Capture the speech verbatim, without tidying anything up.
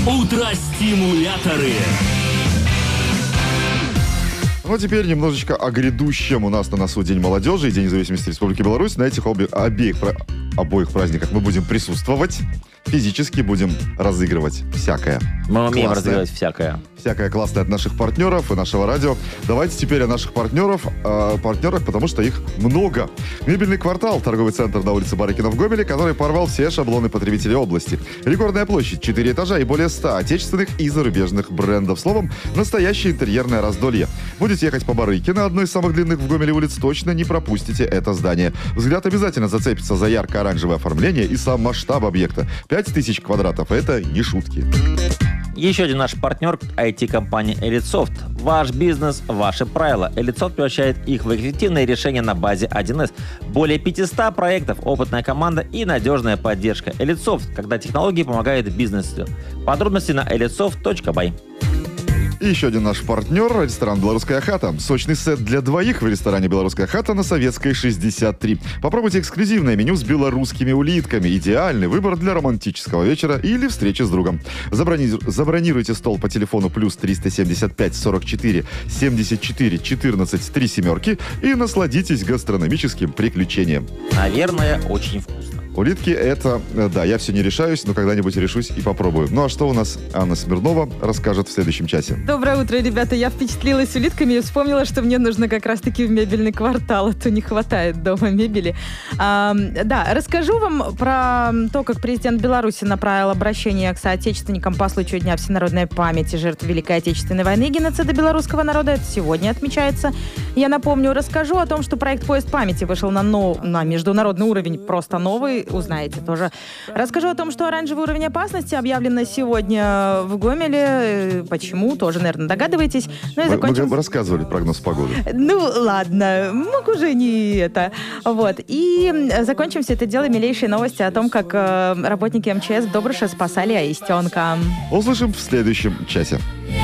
Утро-стимуляторы. Ну а теперь немножечко о грядущем. У нас на носу День молодежи и День независимости Республики Беларусь. На этих обе, обеих, обоих праздниках мы будем присутствовать. Физически будем разыгрывать всякое. Мы умеем классное, разыгрывать всякое. Всякое классное от наших партнеров и нашего радио. Давайте теперь о наших партнеров, э, партнерах, потому что их много. Мебельный квартал, торговый центр на улице Барыкина в Гомеле, который порвал все шаблоны потребителей области. Рекордная площадь, четыре этажа и более ста отечественных и зарубежных брендов. Словом, настоящее интерьерное раздолье. Будете ехать по Барыкина, одной из самых длинных в Гомеле улиц, точно не пропустите это здание. Взгляд обязательно зацепится за ярко-оранжевое оформление и сам масштаб объекта. пять тысяч квадратов. Это не шутки. Еще один наш партнер – ай ти-компания Elitsoft. Ваш бизнес – ваши правила. Elitsoft превращает их в эффективные решения на базе один эс. Более пятьсот проектов, опытная команда и надежная поддержка. Elitsoft, когда технологии помогают бизнесу. Подробности на элитсофт точка бай. И еще один наш партнер – ресторан «Белорусская хата». Сочный сет для двоих в ресторане «Белорусская хата» на Советской, шестьдесят три. Попробуйте эксклюзивное меню с белорусскими улитками. Идеальный выбор для романтического вечера или встречи с другом. Заброни... Забронируйте стол по телефону плюс триста семьдесят пять сорок четыре семьдесят четыре четырнадцать три семерки и насладитесь гастрономическим приключением. Наверное, очень вкусно. Улитки – это, да, я все не решаюсь, но когда-нибудь решусь и попробую. Ну а что у нас Анна Смирнова расскажет в следующем часе? Доброе утро, ребята. Я впечатлилась улитками и вспомнила, что мне нужно как раз-таки в мебельный квартал, а то не хватает дома мебели. А, да, расскажу вам про то, как президент Беларуси направил обращение к соотечественникам по случаю Дня всенародной памяти жертв Великой Отечественной войны и геноцида белорусского народа. Это сегодня отмечается. Я напомню, расскажу о том, что проект «Поезд памяти» вышел на, нов... на международный уровень, просто новый. Узнаете тоже. Расскажу о том, что оранжевый уровень опасности объявлен сегодня в Гомеле. Почему? Тоже, наверное, догадываетесь. Ну и закончим... Мы рассказывали прогноз погоды. Ну, ладно. Мог уже не это. Вот. И закончим все это дело милейшей новости о том, как работники эм че эс в Добрыше спасали аистенка. Услышим в следующем часе.